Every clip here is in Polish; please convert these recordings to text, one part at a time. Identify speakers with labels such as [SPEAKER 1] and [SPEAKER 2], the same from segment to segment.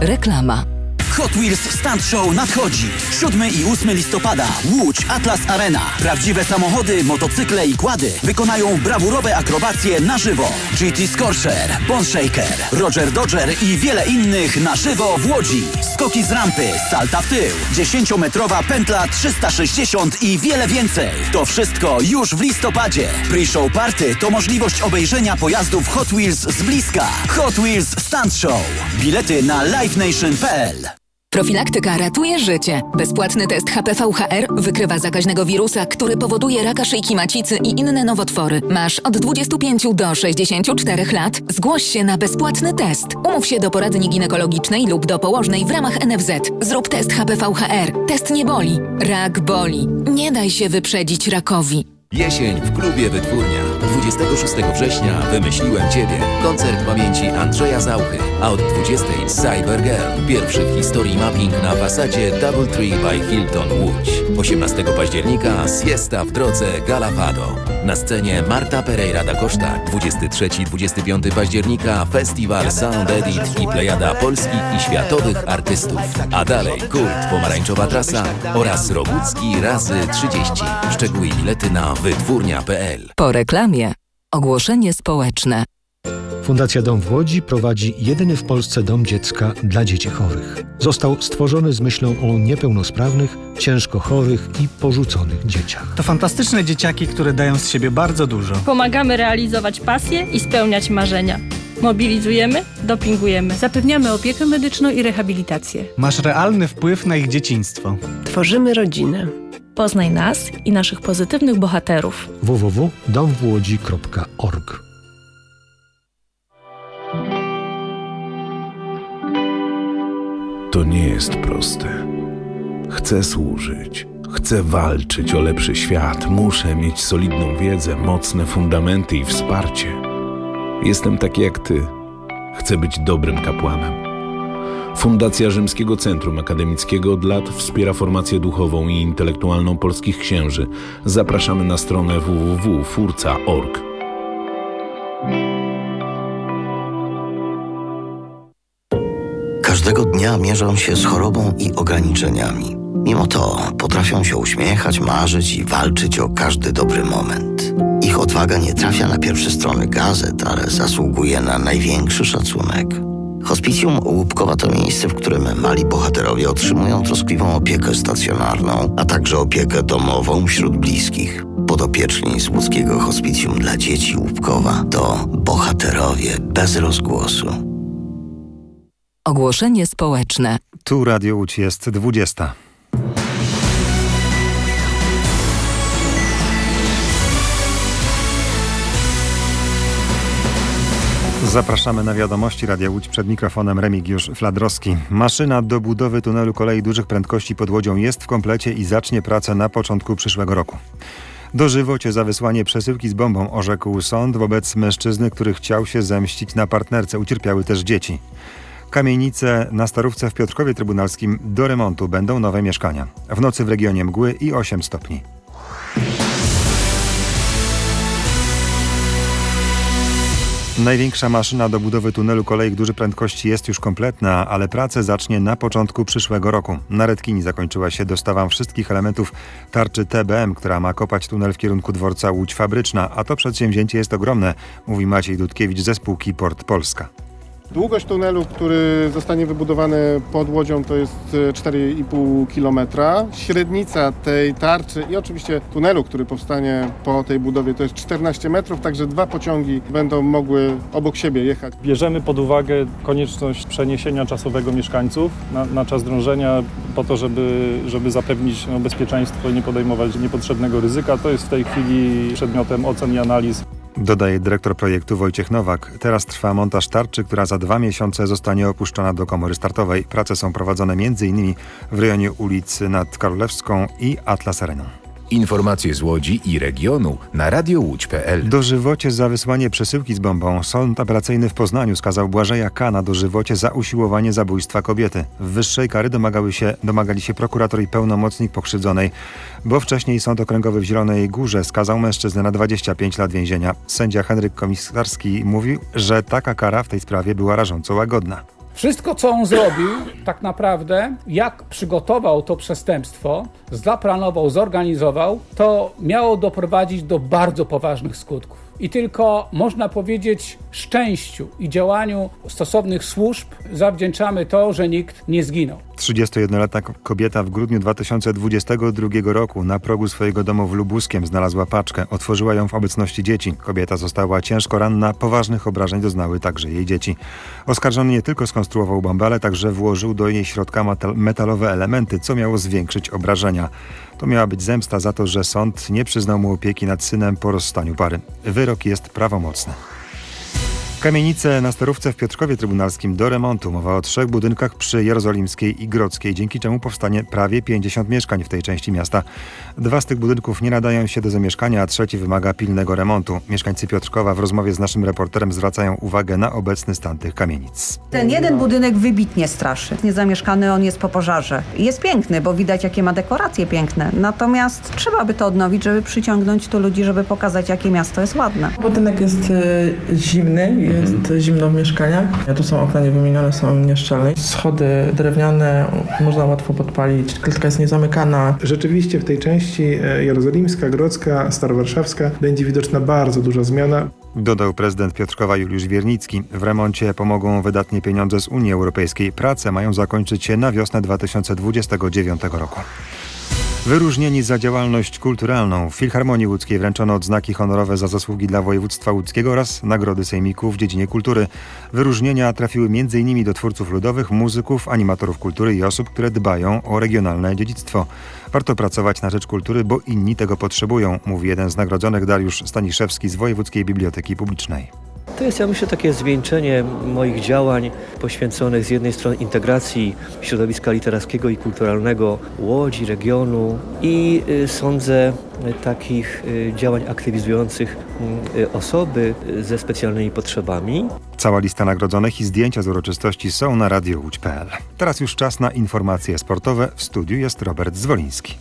[SPEAKER 1] Reklama.
[SPEAKER 2] Hot Wheels Stunt Show nadchodzi. 7 i 8 listopada. Łódź, Atlas Arena. Prawdziwe samochody, motocykle i quady wykonają brawurowe akrobacje na żywo. GT Scorcher, Bone Shaker, Roger Dodger i wiele innych na żywo w Łodzi. Skoki z rampy, salta w tył, 10-metrowa pętla 360 i wiele więcej. To wszystko już w listopadzie. Pre-show party to możliwość obejrzenia pojazdów Hot Wheels z bliska. Hot Wheels Stunt Show. Bilety na livenation.pl.
[SPEAKER 1] Profilaktyka ratuje życie. Bezpłatny test HPV-HR wykrywa zakaźnego wirusa, który powoduje raka szyjki macicy i inne nowotwory. Masz od 25 do 64 lat? Zgłoś się na bezpłatny test. Umów się do poradni ginekologicznej lub do położnej w ramach NFZ. Zrób test HPV-HR. Test nie boli. Rak boli. Nie daj się wyprzedzić rakowi.
[SPEAKER 3] Jesień w klubie Wytwórnia. 26 września wymyśliłem Ciebie. Koncert pamięci Andrzeja Zauchy. A od 20 Cybergirl. Pierwszy w historii mapping na fasadzie Doubletree by Hilton Łódź. 18 października Siesta w drodze Galapado. Na scenie Marta Pereira da Costa. 23-25 października Festiwal Sound Edit i plejada polskich i światowych artystów. A dalej Kurt, Pomarańczowa Trasa oraz Rogucki razy 30. Szczegóły i bilety na wytwórnia.pl.
[SPEAKER 1] Po reklamie ogłoszenie społeczne.
[SPEAKER 4] Fundacja Dom w Łodzi prowadzi jedyny w Polsce dom dziecka dla dzieci chorych. Został stworzony z myślą o niepełnosprawnych, ciężko chorych i porzuconych dzieciach.
[SPEAKER 5] To fantastyczne dzieciaki, które dają z siebie bardzo dużo.
[SPEAKER 6] Pomagamy realizować pasje i spełniać marzenia. Mobilizujemy, dopingujemy.
[SPEAKER 7] Zapewniamy opiekę medyczną i rehabilitację.
[SPEAKER 5] Masz realny wpływ na ich dzieciństwo.
[SPEAKER 7] Tworzymy rodzinę.
[SPEAKER 6] Poznaj nas i naszych pozytywnych bohaterów.
[SPEAKER 4] www.domwłodzi.org.
[SPEAKER 8] To nie jest proste. Chcę służyć. Chcę walczyć o lepszy świat. Muszę mieć solidną wiedzę, mocne fundamenty i wsparcie. Jestem taki jak ty. Chcę być dobrym kapłanem. Fundacja Rzymskiego Centrum Akademickiego od lat wspiera formację duchową i intelektualną polskich księży. Zapraszamy na stronę www.furca.org.
[SPEAKER 9] Każdego dnia mierzą się z chorobą i ograniczeniami. Mimo to potrafią się uśmiechać, marzyć i walczyć o każdy dobry moment. Ich odwaga nie trafia na pierwsze strony gazet, ale zasługuje na największy szacunek. Hospicjum Łupkowa to miejsce, w którym mali bohaterowie otrzymują troskliwą opiekę stacjonarną, a także opiekę domową wśród bliskich. Podopieczni z łódzkiego Hospicjum dla dzieci Łupkowa to bohaterowie bez rozgłosu.
[SPEAKER 1] Ogłoszenie społeczne.
[SPEAKER 10] Tu Radio Łódź jest 20. Zapraszamy na wiadomości Radia Łódź, przed mikrofonem Remigiusz Fladrowski. Maszyna do budowy tunelu kolei dużych prędkości pod Łodzią jest w komplecie i zacznie pracę na początku przyszłego roku. Dożywocie za wysłanie przesyłki z bombą, orzekł sąd wobec mężczyzny, który chciał się zemścić na partnerce. Ucierpiały też dzieci. Kamienice na Starówce w Piotrkowie Trybunalskim do remontu, będą nowe mieszkania. W nocy w regionie mgły i 8 stopni. Największa maszyna do budowy tunelu kolei dużej prędkości jest już kompletna, ale pracę zacznie na początku przyszłego roku. Na Redkini zakończyła się dostawa wszystkich elementów tarczy TBM, która ma kopać tunel w kierunku dworca Łódź Fabryczna, a to przedsięwzięcie jest ogromne, mówi Maciej Dudkiewicz ze spółki Port Polska.
[SPEAKER 11] Długość tunelu, który zostanie wybudowany pod Łodzią, to jest 4,5 km. Średnica tej tarczy i oczywiście tunelu, który powstanie po tej budowie, to jest 14 metrów, także 2 pociągi będą mogły obok siebie jechać.
[SPEAKER 12] Bierzemy pod uwagę konieczność przeniesienia czasowego mieszkańców na czas drążenia po to, żeby zapewnić bezpieczeństwo i nie podejmować niepotrzebnego ryzyka. To jest w tej chwili przedmiotem ocen i analiz.
[SPEAKER 10] Dodaje dyrektor projektu Wojciech Nowak. Teraz trwa montaż tarczy, która za 2 miesiące zostanie opuszczona do komory startowej. Prace są prowadzone m.in. w rejonie ulicy nad Królewską i Atlas Areną.
[SPEAKER 3] Informacje z Łodzi i regionu na radiołódź.pl.
[SPEAKER 10] Dożywocie za wysłanie przesyłki z bombą. Sąd apelacyjny w Poznaniu skazał Błażeja K. na dożywocie za usiłowanie zabójstwa kobiety. Wyższej kary domagali się prokurator i pełnomocnik pokrzywdzonej, bo wcześniej Sąd Okręgowy w Zielonej Górze skazał mężczyznę na 25 lat więzienia. Sędzia Henryk Komisarski mówił, że taka kara w tej sprawie była rażąco łagodna.
[SPEAKER 13] Wszystko, co on zrobił, tak naprawdę, jak przygotował to przestępstwo, zaplanował, zorganizował, to miało doprowadzić do bardzo poważnych skutków. I tylko, można powiedzieć, szczęściu i działaniu stosownych służb zawdzięczamy to, że nikt nie zginął.
[SPEAKER 10] 31-letnia kobieta w grudniu 2022 roku na progu swojego domu w Lubuskiem znalazła paczkę. Otworzyła ją w obecności dzieci. Kobieta została ciężko ranna, poważnych obrażeń doznały także jej dzieci. Oskarżony nie tylko skonstruował bombę, ale także włożył do jej środka metalowe elementy, co miało zwiększyć obrażenia. To miała być zemsta za to, że sąd nie przyznał mu opieki nad synem po rozstaniu pary. Wyrok jest prawomocny. Kamienice na Starówce w Piotrkowie Trybunalskim do remontu. Mowa o 3 budynkach przy Jerozolimskiej i Grodzkiej, dzięki czemu powstanie prawie 50 mieszkań w tej części miasta. 2 z tych budynków nie nadają się do zamieszkania, a 3 wymaga pilnego remontu. Mieszkańcy Piotrkowa w rozmowie z naszym reporterem zwracają uwagę na obecny stan tych kamienic.
[SPEAKER 14] Ten jeden budynek wybitnie straszy. Niezamieszkany, on jest po pożarze. Jest piękny, bo widać, jakie ma dekoracje piękne. Natomiast trzeba by to odnowić, żeby przyciągnąć tu ludzi, żeby pokazać, jakie miasto jest ładne.
[SPEAKER 15] Budynek jest zimny. Jest zimno w mieszkaniach. Tu są okna niewymienione, są nieszczelne. Schody drewniane, można łatwo podpalić. Klatka jest niezamykana.
[SPEAKER 16] Rzeczywiście w tej części jerozolimska, grodzka, starowarszawska będzie widoczna bardzo duża zmiana.
[SPEAKER 10] Dodał prezydent Piotrkowa Juliusz Wiernicki. W remoncie pomogą wydatnie pieniądze z Unii Europejskiej. Prace mają zakończyć się na wiosnę 2029 roku. Wyróżnieni za działalność kulturalną. W Filharmonii Łódzkiej wręczono odznaki honorowe za zasługi dla województwa łódzkiego oraz nagrody sejmiku w dziedzinie kultury. Wyróżnienia trafiły m.in. do twórców ludowych, muzyków, animatorów kultury i osób, które dbają o regionalne dziedzictwo. Warto pracować na rzecz kultury, bo inni tego potrzebują, mówi jeden z nagrodzonych, Dariusz Staniszewski z Wojewódzkiej Biblioteki Publicznej.
[SPEAKER 17] To jest, ja myślę, takie zwieńczenie moich działań poświęconych z jednej strony integracji środowiska literackiego i kulturalnego Łodzi, regionu i sądzę takich działań aktywizujących osoby ze specjalnymi potrzebami.
[SPEAKER 10] Cała lista nagrodzonych i zdjęcia z uroczystości są na radiowódź.pl. Teraz już czas na informacje sportowe. W studiu jest Robert Zwoliński.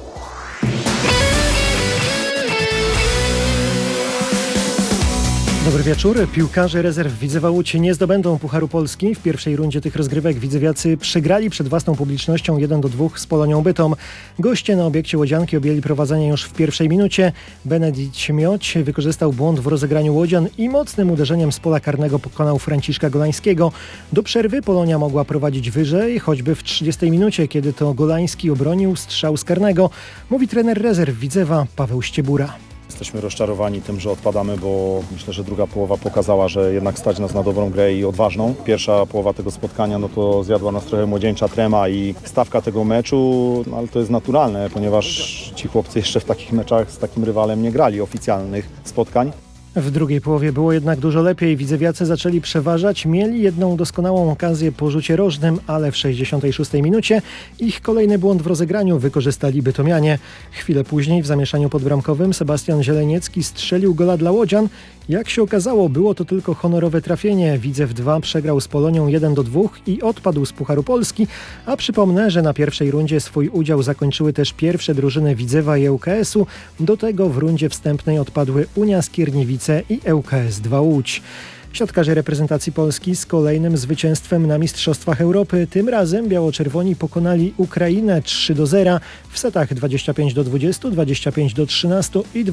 [SPEAKER 18] Dobry wieczór. Piłkarze rezerw Widzewa Łódź nie zdobędą Pucharu Polski. W pierwszej rundzie tych rozgrywek widzewiacy przegrali przed własną publicznością 1-2 z Polonią Bytom. Goście na obiekcie Łodzianki objęli prowadzenie już w pierwszej minucie. Benedykt Mioć wykorzystał błąd w rozegraniu Łodzian i mocnym uderzeniem z pola karnego pokonał Franciszka Golańskiego. Do przerwy Polonia mogła prowadzić wyżej, choćby w 30 minucie, kiedy to Golański obronił strzał z karnego, mówi trener rezerw Widzewa Paweł Ściebura.
[SPEAKER 19] Jesteśmy rozczarowani tym, że odpadamy, bo myślę, że druga połowa pokazała, że jednak stać nas na dobrą grę i odważną. Pierwsza połowa tego spotkania, no to zjadła nas trochę młodzieńcza trema i stawka tego meczu, no ale to jest naturalne, ponieważ ci chłopcy jeszcze w takich meczach z takim rywalem nie grali oficjalnych spotkań.
[SPEAKER 18] W drugiej połowie było jednak dużo lepiej. Widzewiacy zaczęli przeważać, mieli jedną doskonałą okazję po rzucie rożnym, ale w 66 minucie ich kolejny błąd w rozegraniu wykorzystali bytomianie. Chwilę później w zamieszaniu podbramkowym Sebastian Zieleniecki strzelił gola dla Łodzian. Jak się okazało, było to tylko honorowe trafienie. Widzew 2 przegrał z Polonią 1-2 i odpadł z Pucharu Polski, a przypomnę, że na pierwszej rundzie swój udział zakończyły też pierwsze drużyny Widzewa i ŁKS-u. Do tego w rundzie wstępnej odpadły Unia Skierniewice i ŁKS 2 Łódź. Siatkarze reprezentacji Polski z kolejnym zwycięstwem na Mistrzostwach Europy. Tym razem biało-czerwoni pokonali Ukrainę 3-0 w setach 25-20, 25-13 i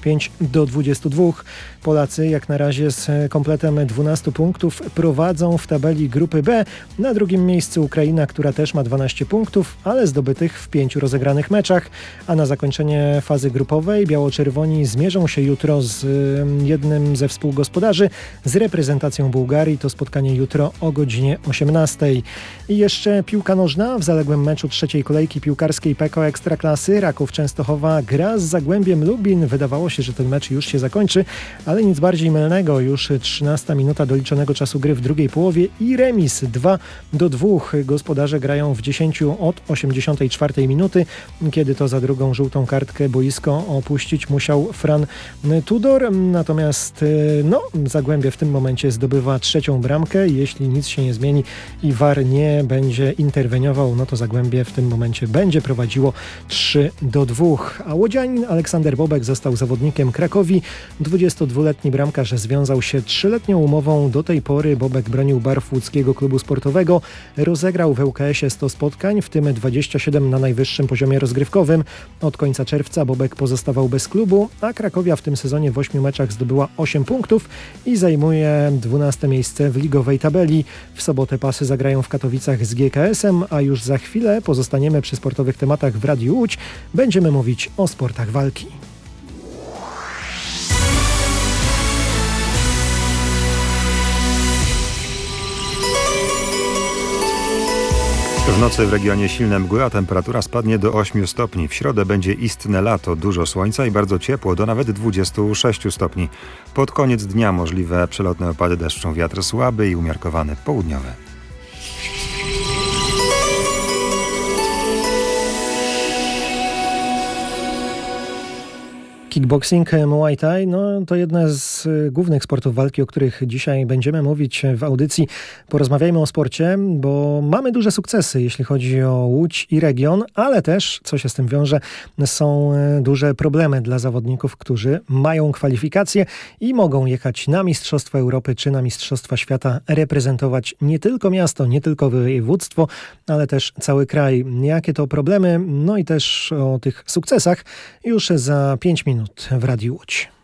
[SPEAKER 18] 25-22. Polacy jak na razie z kompletem 12 punktów prowadzą w tabeli grupy B. Na drugim miejscu Ukraina, która też ma 12 punktów, ale zdobytych w 5 rozegranych meczach. A na zakończenie fazy grupowej biało-czerwoni zmierzą się jutro z jednym ze współgospodarzy, z reprezentacją Bułgarii. To spotkanie jutro o godzinie 18. I jeszcze piłka nożna. W zaległym meczu trzeciej kolejki piłkarskiej PKO Ekstraklasy Raków Częstochowa gra z Zagłębiem Lubin. Wydawało się, że ten mecz już się zakończy, ale nic bardziej mylnego. Już 13 minuta doliczonego czasu gry w drugiej połowie i remis 2-2. Gospodarze grają w 10 od 84 minuty, kiedy to za drugą żółtą kartkę boisko opuścić musiał Fran Tudor. Natomiast Zagłębie w tym momencie zdobywa trzecią bramkę. Jeśli nic się nie zmieni i VAR nie będzie interweniował, no to Zagłębie w tym momencie będzie prowadziło 3-2. A łodzianin Aleksander Bobek został zawodnikiem Krakowi. 22-letni bramkarz związał się 3-letnią umową. Do tej pory Bobek bronił barw łódzkiego klubu sportowego. Rozegrał w ŁKS-ie 100 spotkań, w tym 27 na najwyższym poziomie rozgrywkowym. Od końca czerwca Bobek pozostawał bez klubu, a Krakowia w tym sezonie w 8 meczach zdobyła 8 punktów i zajmuje 12 miejsce w ligowej tabeli. W sobotę Pasy zagrają w Katowicach z GKS-em, a już za chwilę pozostaniemy przy sportowych tematach w Radiu Łódź. Będziemy mówić o sportach walki.
[SPEAKER 10] W nocy w regionie silne mgły, a temperatura spadnie do 8 stopni. W środę będzie istne lato, dużo słońca i bardzo ciepło, do nawet 26 stopni. Pod koniec dnia możliwe przelotne opady deszczą, wiatr słaby i umiarkowany południowy.
[SPEAKER 18] Kickboxing, Muay Thai, no to jedne z głównych sportów walki, o których dzisiaj będziemy mówić w audycji. Porozmawiajmy o sporcie, bo mamy duże sukcesy, jeśli chodzi o Łódź i region, ale też, co się z tym wiąże, są duże problemy dla zawodników, którzy mają kwalifikacje i mogą jechać na Mistrzostwa Europy czy na Mistrzostwa Świata, reprezentować nie tylko miasto, nie tylko województwo, ale też cały kraj. Jakie to problemy? No i też o tych sukcesach już za 5 minut w Radiu Łódź.